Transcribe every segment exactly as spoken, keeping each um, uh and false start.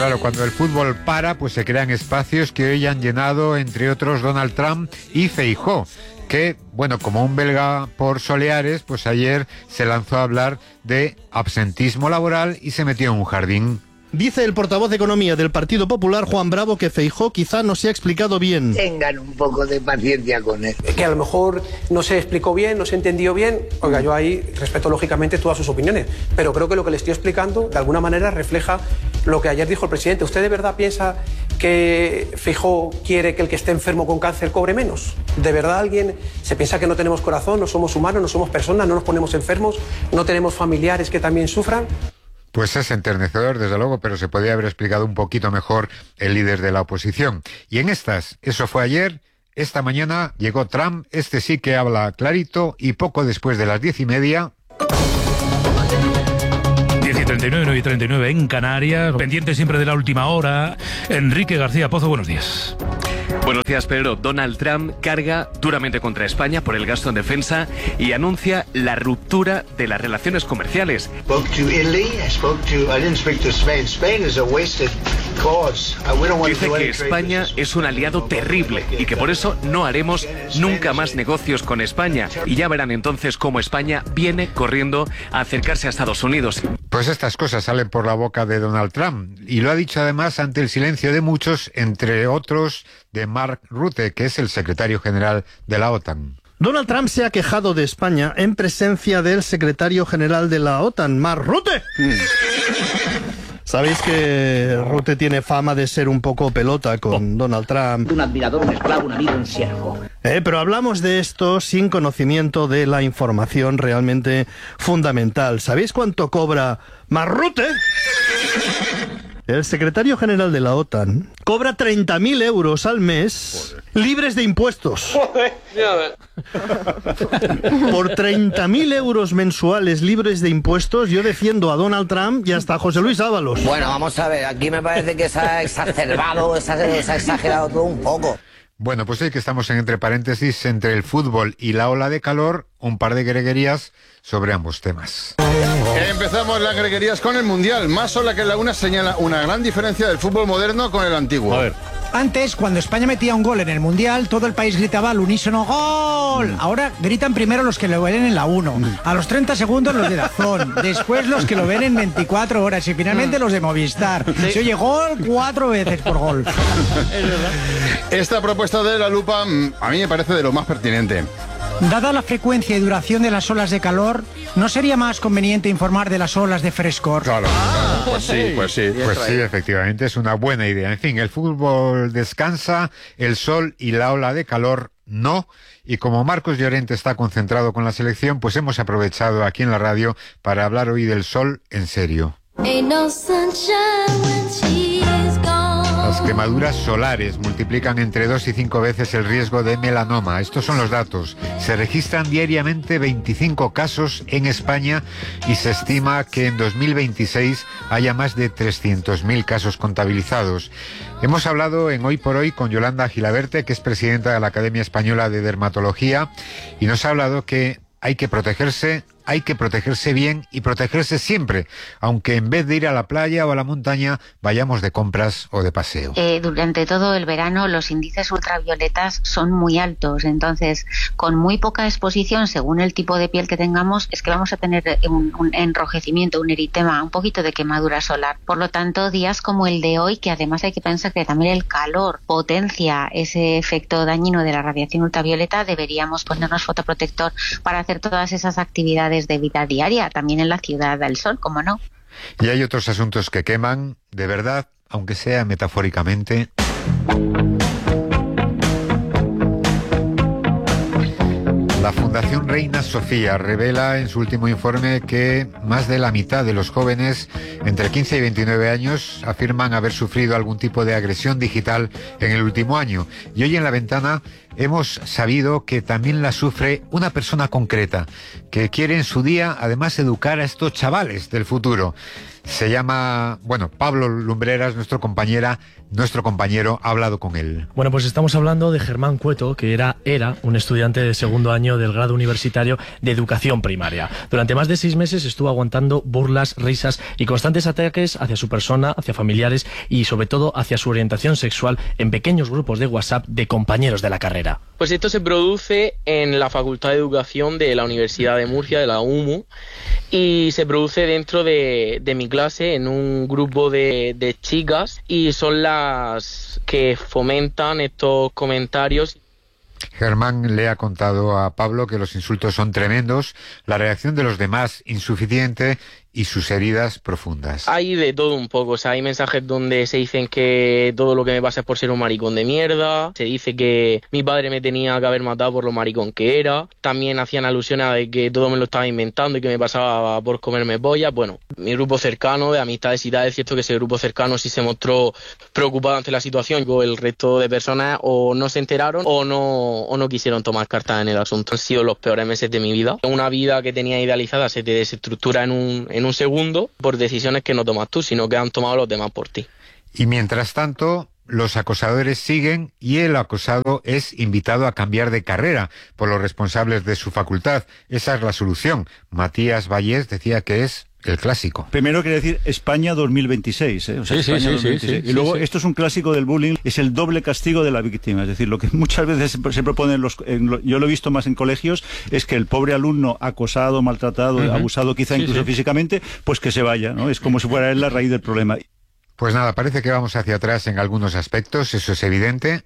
Claro, cuando el fútbol para, pues se crean espacios que hoy han llenado, entre otros, Donald Trump y Feijóo, que, bueno, como un belga por soleares, pues ayer se lanzó a hablar de absentismo laboral y se metió en un jardín. Dice el portavoz de Economía del Partido Popular, Juan Bravo, que Feijóo quizá no se ha explicado bien. Tengan un poco de paciencia con él. Que a lo mejor no se explicó bien, no se entendió bien. Oiga, yo ahí respeto lógicamente todas sus opiniones, pero creo que lo que le estoy explicando de alguna manera refleja lo que ayer dijo el presidente. ¿Usted de verdad piensa que Feijóo quiere que el que esté enfermo con cáncer cobre menos? ¿De verdad alguien se piensa que no tenemos corazón, no somos humanos, no somos personas, no nos ponemos enfermos, no tenemos familiares que también sufran? Pues es enternecedor, desde luego, pero se podría haber explicado un poquito mejor el líder de la oposición. Y en estas, eso fue ayer, esta mañana llegó Trump, este sí que habla clarito, y poco después de las diez y media... diez y treinta y nueve, nueve y treinta y nueve en Canarias, pendiente siempre de la última hora. Enrique García Pozo, buenos días. Buenos días, Pedro. Donald Trump carga duramente contra España por el gasto en defensa y anuncia la ruptura de las relaciones comerciales. Dice que España es un aliado terrible y que por eso no haremos nunca más negocios con España. Y ya verán entonces cómo España viene corriendo a acercarse a Estados Unidos. Pues estas cosas salen por la boca de Donald Trump, y lo ha dicho además ante el silencio de muchos, entre otros de Mark Rutte, que es el secretario general de la OTAN. Donald Trump se ha quejado de España en presencia del secretario general de la OTAN, Mark Rutte. Mm. Sabéis que Rutte tiene fama de ser un poco pelota con Donald Trump. Un admirador, un esclavo, un amigo, un siervo. Eh, pero hablamos de esto sin conocimiento de la información realmente fundamental. ¿Sabéis cuánto cobra Mark Rutte? El secretario general de la OTAN cobra treinta mil euros al mes, Joder. libres de impuestos. Joder. Por treinta mil euros mensuales libres de impuestos, yo defiendo a Donald Trump y hasta a José Luis Ábalos. Bueno, vamos a ver, aquí me parece que se ha exacerbado, se ha, se ha exagerado todo un poco. Bueno, pues hoy que estamos en entre paréntesis entre el fútbol y la ola de calor, un par de greguerías sobre ambos temas. Empezamos las greguerías con el Mundial. Más sola que la una señala una gran diferencia del fútbol moderno con el antiguo. A ver. Antes, cuando España metía un gol en el Mundial, todo el país gritaba al unísono ¡gol! Mm. Ahora gritan primero los que lo ven en la uno, mm. a los treinta segundos los de Dazón, después los que lo ven en veinticuatro horas y finalmente mm. los de Movistar. ¿Sí? Se oye gol cuatro veces por gol. Es verdad. Esta propuesta de la lupa a mí me parece de lo más pertinente. Dada la frecuencia y duración de las olas de calor, ¿no sería más conveniente informar de las olas de frescor? Claro, ah, pues sí, pues sí. Pues sí, efectivamente, es una buena idea. En fin, el fútbol descansa, el sol y la ola de calor no. Y como Marcos Llorente está concentrado con la selección, pues hemos aprovechado aquí en la radio para hablar hoy del sol en serio. Las quemaduras solares multiplican entre dos y cinco veces el riesgo de melanoma. Estos son los datos. Se registran diariamente veinticinco casos en España y se estima que en dos mil veintiséis haya más de trescientos mil casos contabilizados. Hemos hablado en Hoy por Hoy con Yolanda Gilaberte, que es presidenta de la Academia Española de Dermatología, y nos ha hablado que hay que protegerse, hay que protegerse bien y protegerse siempre, aunque en vez de ir a la playa o a la montaña, vayamos de compras o de paseo. Eh, durante todo el verano los índices ultravioletas son muy altos, entonces con muy poca exposición, según el tipo de piel que tengamos, es que vamos a tener un, un enrojecimiento, un eritema, un poquito de quemadura solar. Por lo tanto, días como el de hoy, que además hay que pensar que también el calor potencia ese efecto dañino de la radiación ultravioleta, deberíamos ponernos fotoprotector para hacer todas esas actividades de vida diaria, también en la ciudad del sol, ¿cómo no? Y hay otros asuntos que queman, de verdad, aunque sea metafóricamente. La Fundación Reina Sofía revela en su último informe que más de la mitad de los jóvenes entre quince y veintinueve años afirman haber sufrido algún tipo de agresión digital en el último año. Y hoy en La Ventana hemos sabido que también la sufre una persona concreta, que quiere en su día además educar a estos chavales del futuro. Se llama, bueno, Pablo Lumbreras, nuestro compañera, nuestro compañero, ha hablado con él. Bueno, pues estamos hablando de Germán Cueto, que era, era un estudiante de segundo año del grado universitario de educación primaria. Durante más de seis meses estuvo aguantando burlas, risas y constantes ataques hacia su persona, hacia familiares y sobre todo hacia su orientación sexual en pequeños grupos de WhatsApp de compañeros de la carrera. Pues esto se produce en la Facultad de Educación de la Universidad de Murcia, de la U M U, y se produce dentro de, de mi clase en un grupo de, de chicas, y son las que fomentan estos comentarios. Germán le ha contado a Pablo que los insultos son tremendos, la reacción de los demás insuficiente y sus heridas profundas. Hay de todo un poco, o sea, hay mensajes donde se dicen que todo lo que me pasa es por ser un maricón de mierda, se dice que mi padre me tenía que haber matado por lo maricón que era, también hacían alusiones a de que todo me lo estaba inventando y que me pasaba por comerme pollas. Bueno, mi grupo cercano de amistades y tal, es cierto que ese grupo cercano sí se mostró preocupado ante la situación, y el resto de personas o no se enteraron o no, o no quisieron tomar cartas en el asunto. Han sido los peores meses de mi vida. Una vida que tenía idealizada se te desestructura en un, en un segundo por decisiones que no tomas tú, sino que han tomado los demás por ti. Y mientras tanto, los acosadores siguen y el acosado es invitado a cambiar de carrera por los responsables de su facultad. Esa es la solución. Matías Vallés decía que es el clásico. Primero quiere decir España dos mil veintiséis, ¿eh? O sea, sí, España sí, sí, dos mil veintiséis. sí, sí, y luego, sí. esto es un clásico del bullying, es el doble castigo de la víctima. Es decir, lo que muchas veces se, se propone, en los, en lo, yo lo he visto más en colegios, es que el pobre alumno acosado, maltratado, uh-huh. abusado quizá sí, incluso sí. físicamente, pues que se vaya, ¿no? Es como si fuera él la raíz del problema. Pues nada, parece que vamos hacia atrás en algunos aspectos, eso es evidente.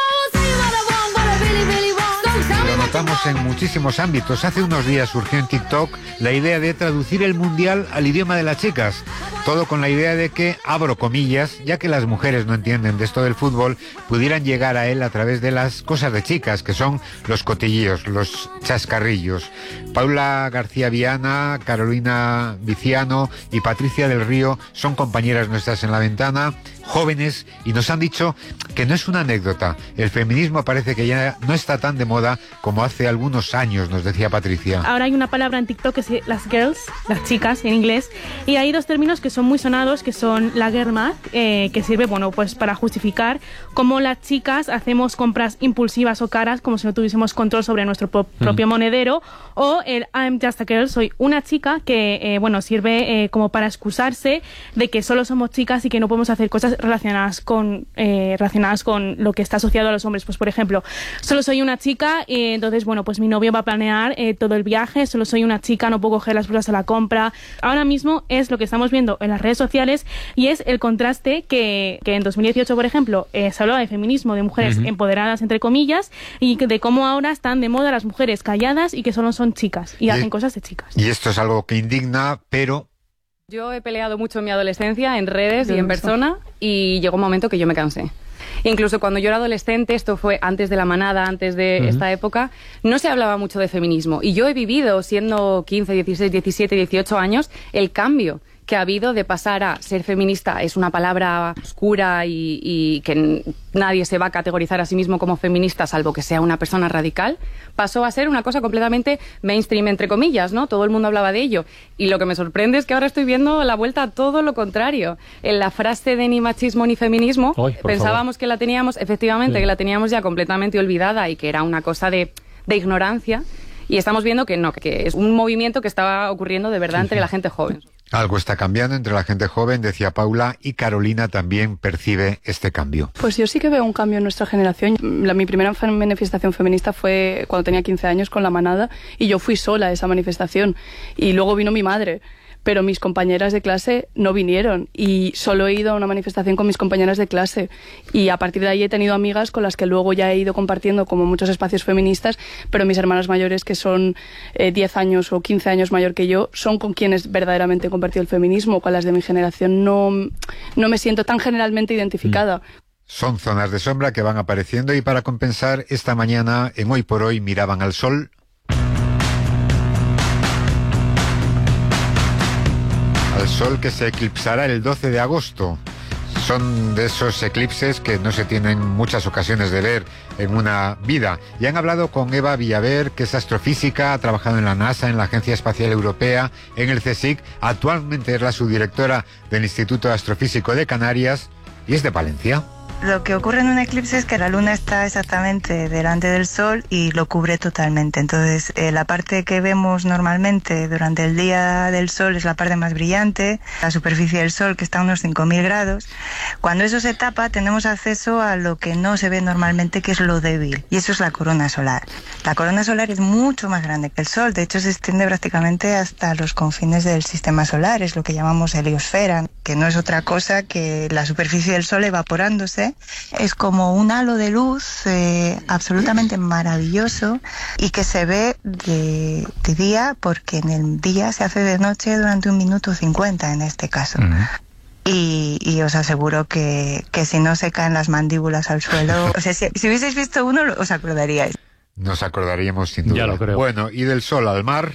Lo notamos en muchísimos ámbitos. Hace unos días surgió en TikTok la idea de traducir el mundial al idioma de las chicas. Todo con la idea de que, abro comillas, ya que las mujeres no entienden de esto del fútbol, pudieran llegar a él a través de las cosas de chicas, que son los cotilleos, los chascarrillos. Paula García Viana, Carolina Viciano y Patricia del Río son compañeras nuestras en La Ventana, jóvenes, y nos han dicho que no es una anécdota. El feminismo parece que ya no está tan de moda como hace algunos años, nos decía Patricia. Ahora hay una palabra en TikTok que es las girls, las chicas en inglés, y hay dos términos que son muy sonados, que son la girl math, eh, que sirve, bueno, pues para justificar cómo las chicas hacemos compras impulsivas o caras como si no tuviésemos control sobre nuestro pro- mm. propio monedero, o el I'm just a girl, soy una chica, que, eh, bueno, sirve eh, como para excusarse de que solo somos chicas y que no podemos hacer cosas relacionadas con eh, relacionadas con lo que está asociado a los hombres. Pues por ejemplo, solo soy una chica, eh, entonces bueno, pues mi novio va a planear eh, todo el viaje, solo soy una chica, no puedo coger las bolsas a la compra. Ahora mismo es lo que estamos viendo en las redes sociales, y es el contraste que, que en dos mil dieciocho, por ejemplo, eh, se hablaba de feminismo, de mujeres uh-huh. empoderadas, entre comillas, y de cómo ahora están de moda las mujeres calladas y que solo son chicas y, y hacen cosas de chicas. Y esto es algo que indigna, pero... Yo he peleado mucho en mi adolescencia, en redes y en persona, y llegó un momento que yo me cansé. Incluso cuando yo era adolescente, esto fue antes de la manada, antes de uh-huh. esta época, no se hablaba mucho de feminismo. Y yo he vivido, siendo quince, dieciséis, diecisiete, dieciocho años, el cambio que ha habido de pasar a ser feminista es una palabra oscura y, y que nadie se va a categorizar a sí mismo como feminista salvo que sea una persona radical, pasó a ser una cosa completamente mainstream, entre comillas, ¿no? Todo el mundo hablaba de ello. Y lo que me sorprende es que ahora estoy viendo la vuelta a todo lo contrario. En la frase de ni machismo ni feminismo, Ay, pensábamos favor. que la teníamos, efectivamente, sí. que la teníamos ya completamente olvidada y que era una cosa de, de ignorancia. Y estamos viendo que no, que es un movimiento que estaba ocurriendo de verdad sí, entre sí. la gente joven. Algo está cambiando entre la gente joven, decía Paula, y Carolina también percibe este cambio. Pues yo sí que veo un cambio en nuestra generación. La, mi primera manifestación feminista fue cuando tenía quince años con La Manada, y yo fui sola a esa manifestación. Y luego vino mi madre, pero mis compañeras de clase no vinieron, y solo he ido a una manifestación con mis compañeras de clase, y a partir de ahí he tenido amigas con las que luego ya he ido compartiendo como muchos espacios feministas, pero mis hermanas mayores, que son eh, diez años o quince años mayor que yo, son con quienes verdaderamente he compartido el feminismo. Con las de mi generación no, no me siento tan generalmente identificada. Son zonas de sombra que van apareciendo, y para compensar, esta mañana en Hoy por Hoy miraban al sol. Al sol que se eclipsará el doce de agosto. Son de esos eclipses que no se tienen muchas ocasiones de ver en una vida. Y han hablado con Eva Villaver, que es astrofísica, ha trabajado en la NASA, en la Agencia Espacial Europea, en el CSIC. Actualmente es la subdirectora del Instituto Astrofísico de Canarias y es de Palencia. Lo que ocurre en un eclipse es que la luna está exactamente delante del sol y lo cubre totalmente. Entonces, eh, la parte que vemos normalmente durante el día del sol es la parte más brillante, la superficie del sol, que está a unos cinco mil grados. Cuando eso se tapa, tenemos acceso a lo que no se ve normalmente, que es lo débil, y eso es la corona solar. La corona solar es mucho más grande que el sol, de hecho se extiende prácticamente hasta los confines del sistema solar, es lo que llamamos heliosfera, que no es otra cosa que la superficie del sol evaporándose. Es como un halo de luz eh, absolutamente maravilloso y que se ve de, de día, porque en el día se hace de noche durante un minuto cincuenta en este caso. Uh-huh. Y, y os aseguro que, que si no se caen las mandíbulas al suelo, o sea, si, si hubieseis visto uno, os acordaríais. Nos acordaríamos sin duda. Ya lo creo. Bueno, y del sol al mar.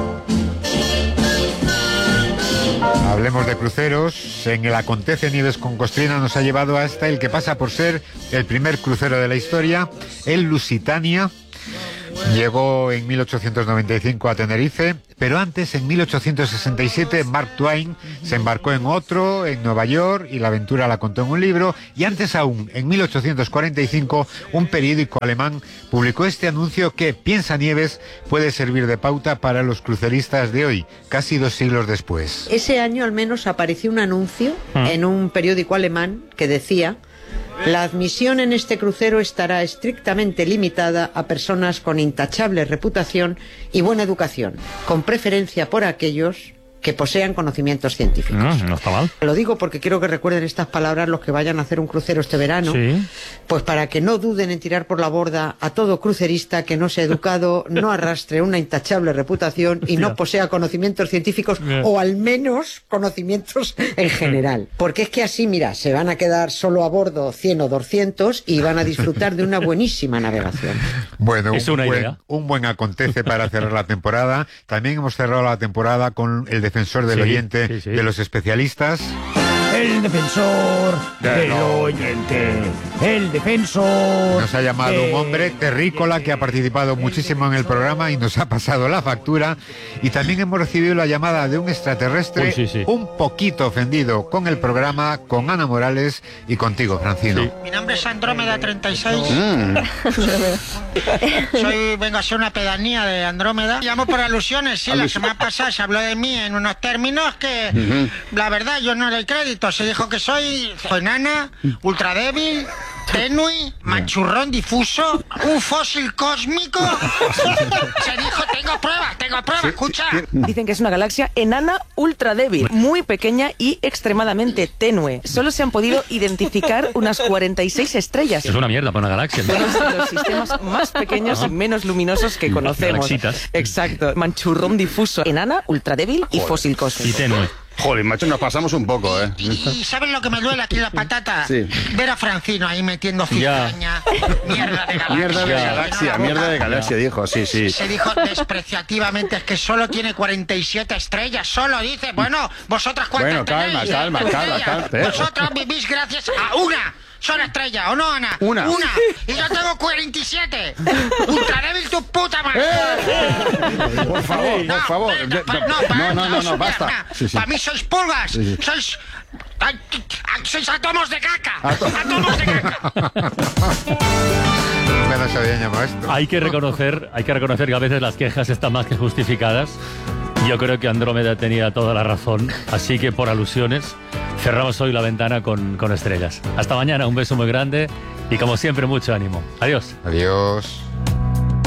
Hablemos de cruceros. En el Acontece Nieves con Costrina nos ha llevado hasta el que pasa por ser el primer crucero de la historia, el Lusitania. Llegó en mil ochocientos noventa y cinco a Tenerife, pero antes, en mil ochocientos sesenta y siete, Mark Twain se embarcó en otro, en Nueva York, y la aventura la contó en un libro. Y antes aún, en mil ochocientos cuarenta y cinco, un periódico alemán publicó este anuncio que, piensa Nieves, puede servir de pauta para los cruceristas de hoy, casi dos siglos después. Ese año al menos apareció un anuncio en un periódico alemán que decía: la admisión en este crucero estará estrictamente limitada a personas con intachable reputación y buena educación, con preferencia por aquellos que posean conocimientos científicos. No, no está mal. Lo digo porque quiero que recuerden estas palabras los que vayan a hacer un crucero este verano, sí, pues para que no duden en tirar por la borda a todo crucerista que no sea educado, no arrastre una intachable reputación y no posea conocimientos científicos, yeah, o al menos conocimientos en general. Porque es que así, mira, se van a quedar solo a bordo cien o doscientos y van a disfrutar de una buenísima navegación. Bueno, es un, una buen, idea. un buen acontece para cerrar la temporada. También hemos cerrado la temporada con el defensor del sí, oyente, sí, sí, de los especialistas. El defensor del oyente, el defensor. Nos ha llamado de... un hombre terrícola que ha participado muchísimo en el programa y nos ha pasado la factura. Y también hemos recibido la llamada de un extraterrestre, Uy, sí, sí, un poquito ofendido con el programa, con Ana Morales y contigo, Francino. Sí. Mi nombre es Andrómeda treinta y seis. Mm. Soy, vengo a hacer una pedanía de Andrómeda. Llamo por alusiones, sí, Alus... la semana pasada se habló de mí en unos términos que, uh-huh, la verdad, yo no doy crédito. Se dijo que soy enana, ultra débil, tenue, manchurrón difuso, un fósil cósmico. Se dijo, tengo pruebas, tengo pruebas, sí, escucha. Dicen que es una galaxia enana, ultra débil, muy pequeña y extremadamente tenue. Solo se han podido identificar unas cuarenta y seis estrellas. Es una mierda para una galaxia, ¿no? Son los sistemas más pequeños y menos luminosos que conocemos. Galaxitas. Exacto. Manchurrón difuso, enana, ultra débil y fósil cósmico. Y tenue. Joder, macho, nos pasamos un poco, ¿eh? ¿Y, y sabes lo que me duele aquí en la patata? Sí. Ver a Francino ahí metiendo cizaña, mierda de galaxia. Mierda de galaxia, no, mierda de galaxia, dijo, sí, sí. Se dijo despreciativamente, es que solo tiene cuarenta y siete estrellas, solo dice, bueno, vosotras cuántas Bueno, calma, tenéis? calma, calma, calma. Vosotras vivís gracias a una sola estrella, ¿o no, Ana? Una. Una. Y yo tengo cuarenta y siete. Ultra débil tu puta madre. ¡Eh! Por favor, no, por favor. No, no, no, no, no, no, basta. Sí, sí. Para mí sois pulgas, sí, sí, sois... sois átomos de caca. Atom... átomos de caca. No se había llamado esto. Hay que reconocer, hay que reconocer que a veces las quejas están más que justificadas. Yo creo que Andrómeda tenía toda la razón, así que por alusiones cerramos hoy la ventana con, con estrellas. Hasta mañana, un beso muy grande y como siempre mucho ánimo. Adiós. Adiós.